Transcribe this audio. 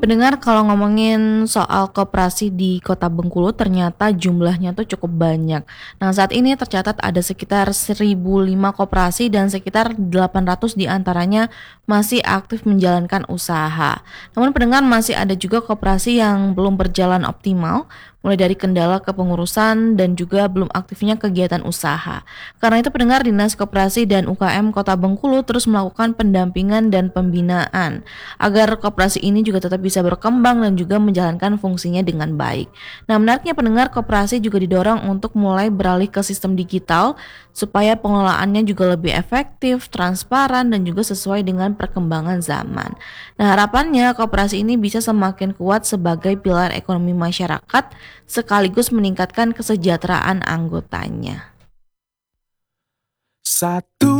Pendengar, kalau ngomongin soal koperasi di Kota Bengkulu ternyata jumlahnya tuh cukup banyak. Nah, saat ini tercatat ada sekitar 1.005 koperasi dan sekitar 800 diantaranya masih aktif menjalankan usaha. Namun pendengar, masih ada juga koperasi yang belum berjalan optimal, mulai dari kendala kepengurusan dan juga belum aktifnya kegiatan usaha. Karena itu pendengar, Dinas Koperasi dan UKM Kota Bengkulu terus melakukan pendampingan dan pembinaan agar koperasi ini juga tetap bisa berkembang dan juga menjalankan fungsinya dengan baik. Nah, menariknya pendengar, koperasi juga didorong untuk mulai beralih ke sistem digital supaya pengelolaannya juga lebih efektif, transparan, dan juga sesuai dengan perkembangan zaman. Nah, harapannya koperasi ini bisa semakin kuat sebagai pilar ekonomi masyarakat sekaligus meningkatkan kesejahteraan anggotanya. Satu